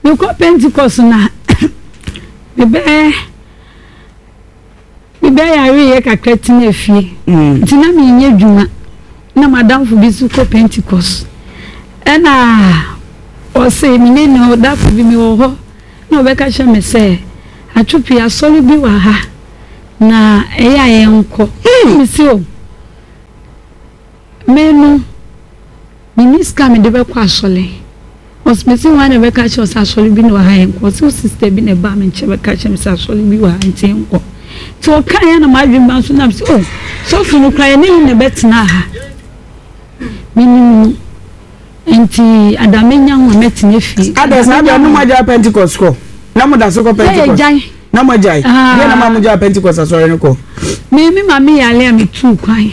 me ko Pentecost na bebe ya we kakra tin afie ntina me nye dwuma na madam fu bi su ko Pentecost ena o se mi ne no da fu bi mi wo ho na obeka hye me se atwopi asori bi wa ha na eya yenko mi si o menu miniska me de be kwa asole osmesi wane be ka che asole bi no ha yenko so sister bi ne ba me nche be ka che me asole bi wa nche yenko so kan ya na ma dwuma so na so so funu kra ne ne betina ha mini enti adamenya ho metina fi adesa ba no maja Pentecost ko na mo da so ko Pentecost na mo jai ye na ma mo ja Pentecost asore ne ko mi mami ya le mi tu kwan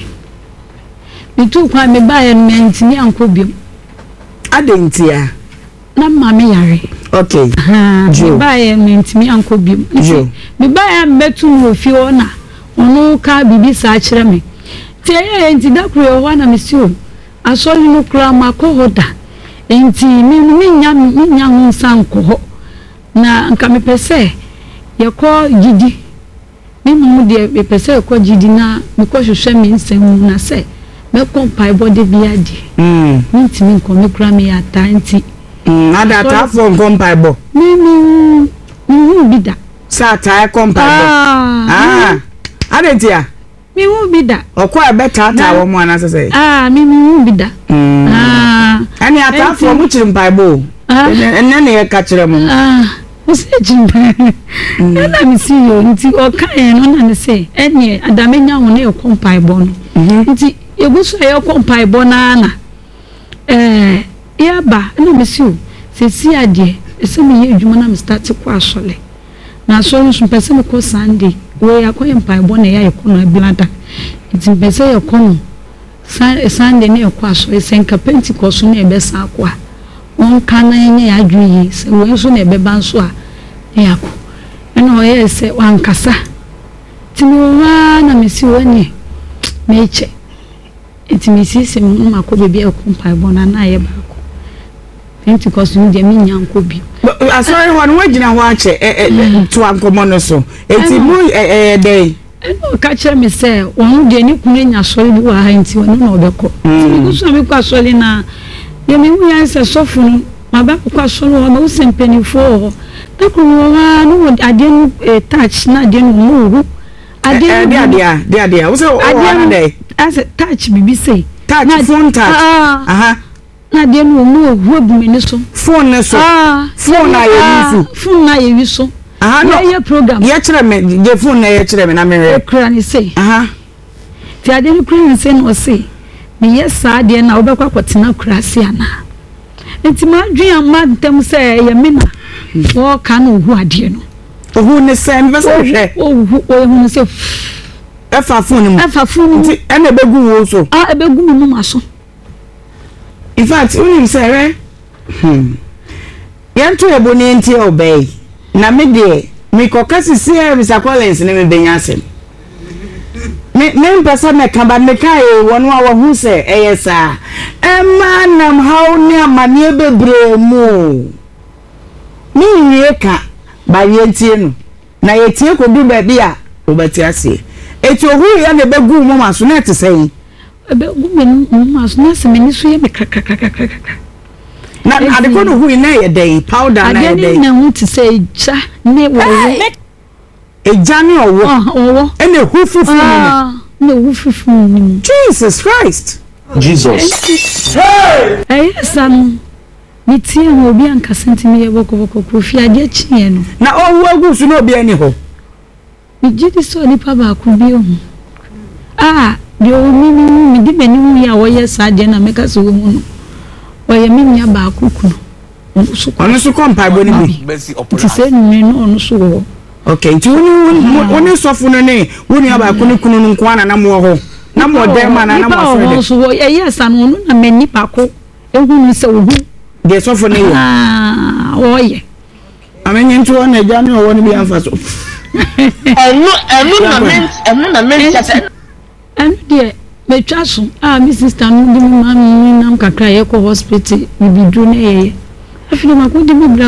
me ba ya no ntini anko biom adentia na mami yare okay me ba ya no ntini anko biom me ba ya metu no fi ona ono ka bibi sa kire me tie ye enti da kuro ho na me si o asori no kura makohoda enti mi nya ho sanko ho na nka me pese ye ko gidi mi mu de me pese ko gidi na me ko hwehwe me nsem na se me kompai body biadi nti mi ko me kura me ata nti ada ta fo kompai bo mi bida sa ta kompai bo adentia mi hu bida okwa beta ta wo mu anase se mi hu bida ani ata fo mu chirimpai bo enne ne ye ka kire mu ose jimba na mi si yo nti o kan no na ne se ene adamenya ho ne kompai bo no nti eguso ye kompai bo na ya ba na mi si o se si ade ese mi ye adwuma na mi start kwa asole na asole so pese me ko Sunday we akoye mpai bo na ya ekono ablada nti pese ye kono Sunday ne ko asole senka Pentecost na ebe sa akwa on kana nye ya adwuyi se we so na ebe ban so a yako ena o ye se wankasa timowa na mesi wani meche etimisi se mu makobe bi ekompai bona na ye ba ko Pentecost mu de minya nkobi asori ho no wagina ho ache to ankomo no so eti mu dey eno ka kire me se won de ni kunu nya sori bi wa ha nti won na obeko ti so me kwa sori na ye me hu ya se sofu no maba kwa sori o ma usempenifo takunu wa no ade touch na ade no mu ade dia wo se o wa dey as touch bibi say touch phone touch aha na de no mu ohu bu me so phone ne so phone na ye wiso aha no ye program ye kire me je phone na ye kire me na me re kra ni say aha ti ade ni kra ni say no say me yes ade na obekwa kwotena kra si ana enti ma dwan ma ntem say ye me na wo ka no ohu ade no ohu ne say me say hwe ohu ne say efa phone mu enti ene begu wo so ebegu mu maso in fact unim say re yanto eboni enti obey na me de me kokasi sie Mr. Collins ne me benyasem me pesa me kamba me kai wonu a wo hu se eyesa ema nam haw ne amane bebre mu mi wie ka ba yentie no na yetie ko du ba bia obati ase eti ohu ya ne begu mu maso na te sei begu mu maso na se me ni so ye me kakakakaka na adeko no hu na ye dey powder na ye dey na hu te sei cha ne wo ejani owo ene hu fufu ne hu fufu Jesus Christ Jesus san mi tie ho obi anka sentime ye boko kofi ade chie no na owu agusu no obi ani ho mi jidi so nipa ba ku bi o de o mi di meni hu ya wo ye sa de na meka so wo mu no o ye mi nya ba ku ku ono so kompa bo ni bi ti se ni no ono so wo okay ti woni sofu no ne woni aba ku ni kunu nko ana na mo ho na mo de ma na mo so de so wo ye yes anu no na meni pa ko ehu ni se wo hu de sofu ne wo o ye amenye ntu o na jani o woni bi anfa so enu na men chata enu de me twa so mi sister no di mama mi nam kakra ye ko hospital bi du na ye afile ma ko di bi